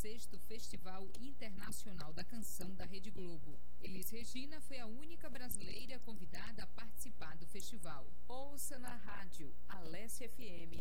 16º Festival Internacional da Canção da Rede Globo. Elis Regina foi a única brasileira convidada a participar do festival. Ouça na rádio Alesse FM